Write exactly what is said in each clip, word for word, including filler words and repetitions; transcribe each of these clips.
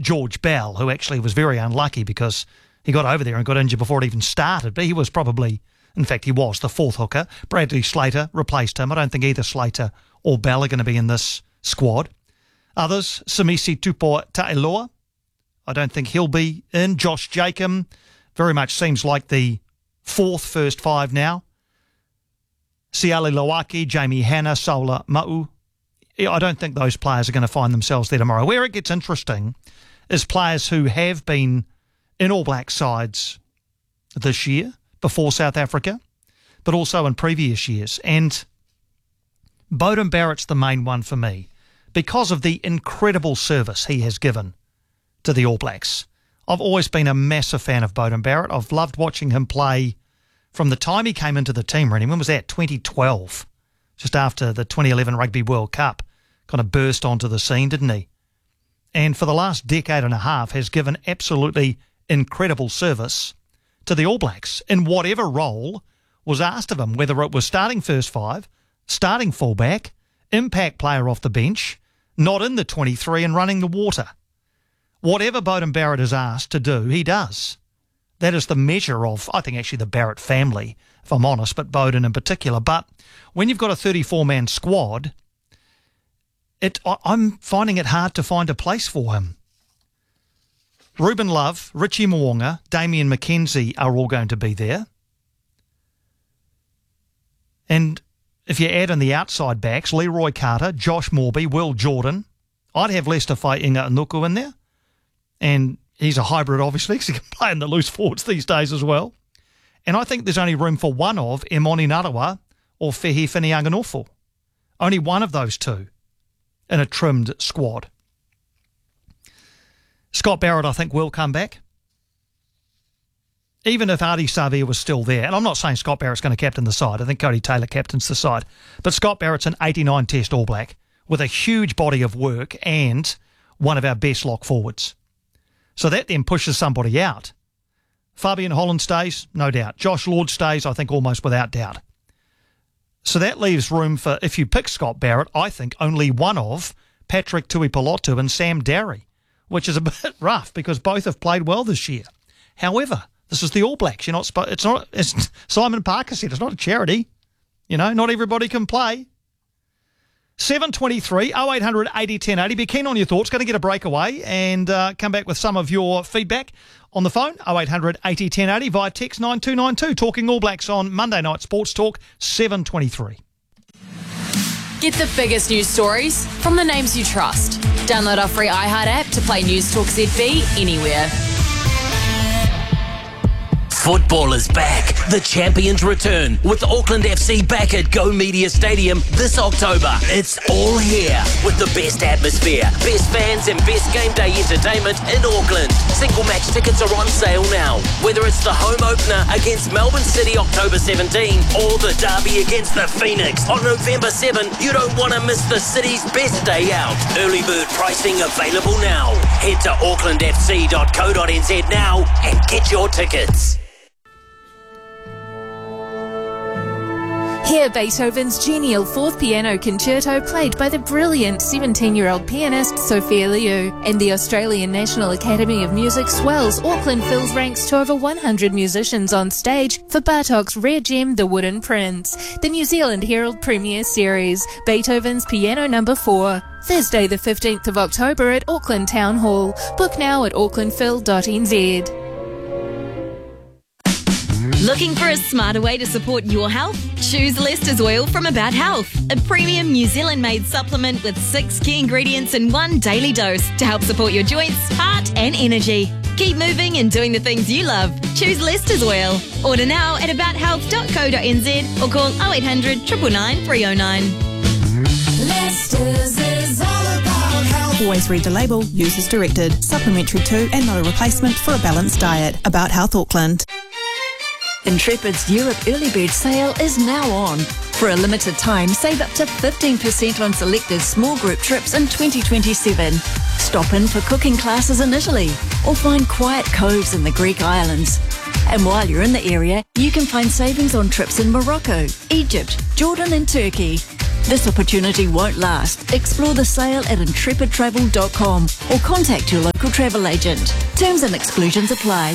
George Bell, who actually was very unlucky because he got over there and got injured before it even started. But he was probably, in fact, he was the fourth hooker. Bradley Slater replaced him. I don't think either Slater or Bell are going to be in this squad. Others, Samisi Tupo Taeloa, I don't think he'll be in. Josh Jacob very much seems like the fourth first five now. Siale Lawaki, Jamie Hanna, Saula Ma'u. I don't think those players are going to find themselves there tomorrow. Where it gets interesting is players who have been in All Black sides this year, before South Africa, but also in previous years. And Beauden Barrett's the main one for me because of the incredible service he has given to the All Blacks. I've always been a massive fan of Beauden Barrett. I've loved watching him play from the time he came into the team, really. When was that? twenty twelve, just after the twenty eleven Rugby World Cup. Kind of burst onto the scene, didn't he? And for the last decade and a half has given absolutely incredible service to the All Blacks in whatever role was asked of him, whether it was starting first five, starting fullback, impact player off the bench, not in the twenty-three and running the water. Whatever Beauden Barrett is asked to do, he does. That is the measure of, I think, actually the Barrett family, if I'm honest, but Beauden in particular. But when you've got a thirty-four man squad, it, I'm finding it hard to find a place for him. Ruben Love, Richie Mo'unga, Damian McKenzie are all going to be there. And if you add in the outside backs, Leroy Carter, Josh Morby, Will Jordan, I'd have Lester Fainga Anuku in there. And he's a hybrid, obviously, because he can play in the loose forwards these days as well. And I think there's only room for one of Emoni Narawa or Fehi Finianganofu. Only one of those two in a trimmed squad. Scott Barrett, I think, will come back. Even if Ardie Savea was still there. And I'm not saying Scott Barrett's going to captain the side. I think Cody Taylor captains the side. But Scott Barrett's an eighty-nine test All Black with a huge body of work and one of our best lock forwards. So that then pushes somebody out. Fabian Holland stays, no doubt. Josh Lord stays, I think, almost without doubt. So that leaves room for, if you pick Scott Barrett, I think only one of Patrick Tuipulotu and Sam Darry, which is a bit rough because both have played well this year. However, this is the All Blacks. You're not. It's not. As Simon Parker said, it's not a charity. You know, not everybody can play. seven twenty-three, oh eight hundred eighty ten eighty. Be keen on your thoughts. Going to get a breakaway and uh, come back with some of your feedback on the phone. oh eight hundred eighty ten eighty via text nine two nine two. Talking All Blacks on Monday Night Sports Talk seven twenty-three. Get the biggest news stories from the names you trust. Download our free iHeart app to play News Talk Z B anywhere. Football is back. The champions return with Auckland F C back at Go Media Stadium this October. It's all here with the best atmosphere, best fans and best game day entertainment in Auckland. Single match tickets are on sale now. Whether it's the home opener against Melbourne City October seventeenth or the derby against the Phoenix on November seventh, you don't want to miss the city's best day out. Early bird pricing available now. Head to auckland f c dot co dot n z now and get your tickets. Hear Beethoven's genial fourth piano concerto played by the brilliant seventeen-year-old pianist Sophia Liu. And the Australian National Academy of Music swells Auckland Phil's ranks to over one hundred musicians on stage for Bartok's rare gem, The Wooden Prince. The New Zealand Herald Premiere Series, Beethoven's Piano Number four. Thursday the fifteenth of October at Auckland Town Hall. Book now at auckland phil dot n z. Looking for a smarter way to support your health? Choose Lester's Oil from About Health, a premium New Zealand-made supplement with six key ingredients in one daily dose to help support your joints, heart and energy. Keep moving and doing the things you love. Choose Lester's Oil. Order now at about health dot co dot n z or call oh eight hundred, nine nine nine, three oh nine. Lester's is all about health. Always read the label, use as directed. Supplementary to and not a replacement for a balanced diet. About Health Auckland. Intrepid's Europe Early Bird Sale is now on. For a limited time, save up to fifteen percent on selected small group trips in twenty twenty-seven. Stop in for cooking classes in Italy or find quiet coves in the Greek islands. And while you're in the area, you can find savings on trips in Morocco, Egypt, Jordan and Turkey. This opportunity won't last. Explore the sale at intrepid travel dot com or contact your local travel agent. Terms and exclusions apply.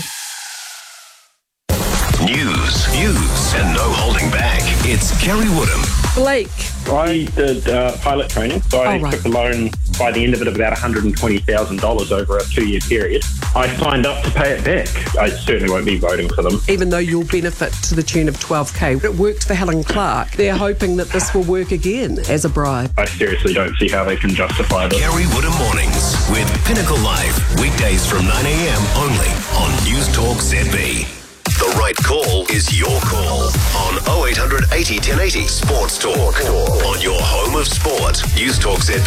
News, views, and no holding back. It's Kerry Woodham. Blake. I did uh, pilot training, so I Oh, right. took a loan by the end of it of about one hundred twenty thousand dollars over a two-year period. I signed up to pay it back. I certainly won't be voting for them. Even though you'll benefit to the tune of twelve K, it worked for Helen Clark. They're hoping that this will work again as a bribe. I seriously don't see how they can justify this. Kerry Woodham Mornings with Pinnacle Live. Weekdays from nine a.m. only on News Talk Z B. The right call is your call on oh eight hundred eighty ten eighty Sports Talk. On your home of sport, News Talk Z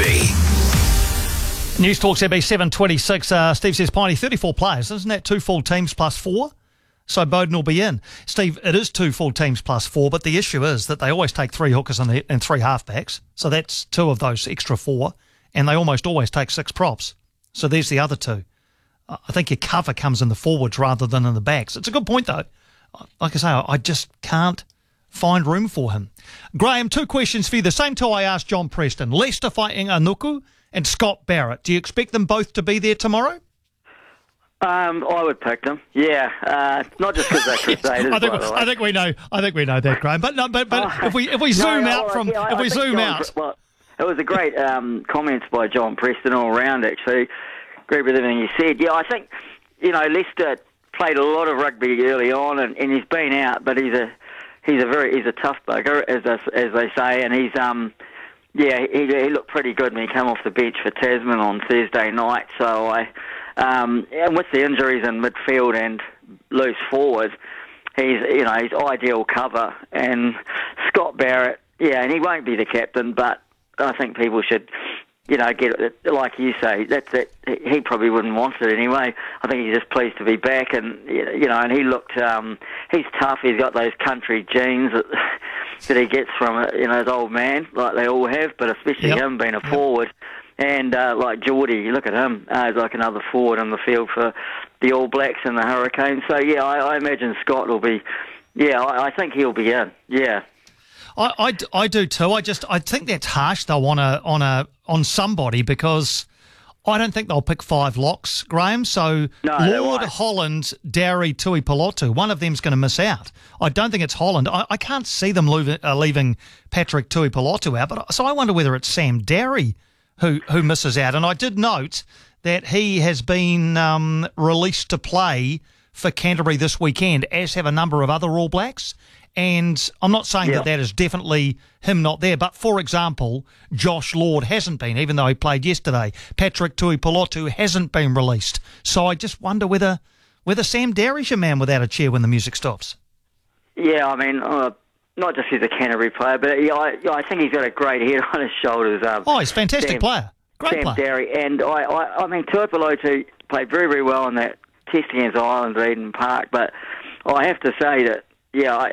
B. News Talk Z B seven twenty-six. Uh, Steve says, Piney, thirty-four players. Isn't that two full teams plus four? So Bowden will be in. Steve, it is two full teams plus four, but the issue is that they always take three hookers and, the, and three halfbacks. So that's two of those extra four. And they almost always take six props. So there's the other two. I think your cover comes in the forwards rather than in the backs. It's a good point, though. Like I say, I just can't find room for him. Graham, two questions for you. The same two I asked John Preston. Leicester fighting Anuku and Scott Barrett. Do you expect them both to be there tomorrow? Um, I would pick them. Yeah, uh, not just because they're Crusaders. I think, by the way. I think we know. I think we know that, Graham. But no, but but Oh, if we if we no, zoom no, out well, from yeah, I- if we I think zoom John- out. Well, it was a great um, comments by John Preston all round. Actually, agree with everything he said. Yeah, I think you know Leicester played a lot of rugby early on, and, and he's been out, but he's a he's a very he's a tough bugger, as as, as they say, and he's um yeah he, he looked pretty good when he came off the bench for Tasman on Thursday night. So I um and with the injuries in midfield and loose forward, he's you know he's ideal cover. And Scott Barrett, yeah, and he won't be the captain, but I think people should. You know, get it, like you say, that's it. He probably wouldn't want it anyway. I think he's just pleased to be back, and you know, and he looked. Um, he's tough. He's got those country genes that, that he gets from you know his old man, like they all have. But especially Yep. him being a forward, and uh, like Geordie, look at him. Uh, he's like another forward on the field for the All Blacks and the Hurricanes. So yeah, I, I imagine Scott will be. Yeah, I, I think he'll be in. Yeah. I, I, I do too. I just I think that's harsh though on a on a on somebody because I don't think they'll pick five locks, Graham. So No, they Lord, won't. Holland, Dowry, Tui Pilotu, one of them's going to miss out. I don't think it's Holland. I, I can't see them leaving, uh, leaving Patrick Tui Pilotu out. But so I wonder whether it's Sam Dowry who who misses out. And I did note that he has been um, released to play for Canterbury this weekend, as have a number of other All Blacks. And I'm not saying Yeah. that that is definitely him not there, but for example, Josh Lord hasn't been, even though he played yesterday. Patrick Tui Pilotu hasn't been released. So I just wonder whether whether Sam Darry's your man without a chair when the music stops. Yeah, I mean, uh, not just he's a Canterbury player, but yeah, I, I think he's got a great head on his shoulders. Um, Oh, he's a fantastic Sam- player. Great Sam player. Darry, and I, I, I mean, Tuipulotu played very, very well in that test against Ireland at Eden Park, but I have to say that, yeah, I,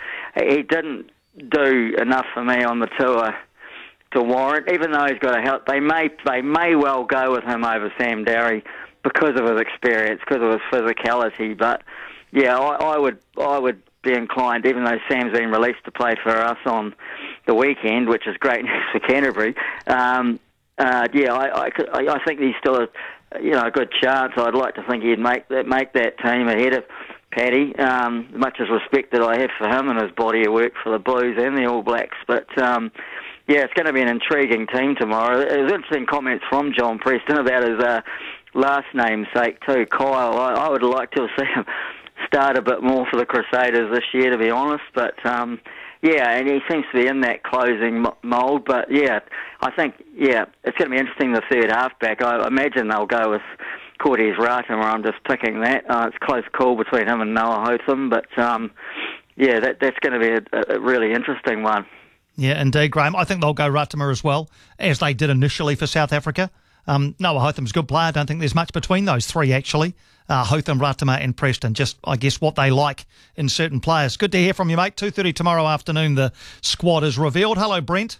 he didn't do enough for me on the tour to warrant, even though he's got a help. They may, they may well go with him over Sam Darry because of his experience, because of his physicality, but yeah, I, I would, I would be inclined, even though Sam's been released to play for us on the weekend, which is great news for Canterbury. Um, uh, yeah, I, I, could- I I think he's still a, you know, a good chance. I'd like to think he'd make that make that team ahead of Paddy. Um, much as respect that I have for him and his body of work for the Blues and the All Blacks, but um, yeah, it's going to be an intriguing team tomorrow. It was interesting comments from John Preston about his uh, last namesake too, Kyle. I, I would like to see him start a bit more for the Crusaders this year, to be honest. But um, yeah, and he seems to be in that closing mo- mould. But yeah, I think yeah, it's going to be interesting the third halfback. I imagine they'll go with Cortez Ratimer. I'm just picking that. Uh, it's a close call between him and Noah Hotham, but um, yeah, that, that's going to be a, a really interesting one. Yeah, indeed, Graham. I think they'll go Ratimer as well, as they did initially for South Africa. Um, Noah Hotham's a good player. I don't think there's much between those three, actually. Uh, Hotham, Ratimer and Preston. Just, I guess, what they like in certain players. Good to hear from you, mate. two thirty tomorrow afternoon, the squad is revealed. Hello, Brent.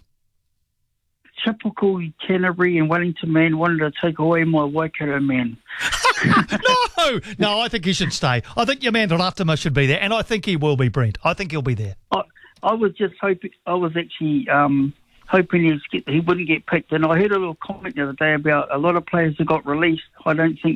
Typical Canterbury and Wellington man wanted to take away my Waikato man. no, no, I think he should stay. I think your man Ratimer should be there, and I think he will be, Brent. I think he'll be there. I, I was just hoping, I was actually um, hoping he's get, he wouldn't get picked. And I heard a little comment the other day about a lot of players that got released. I don't think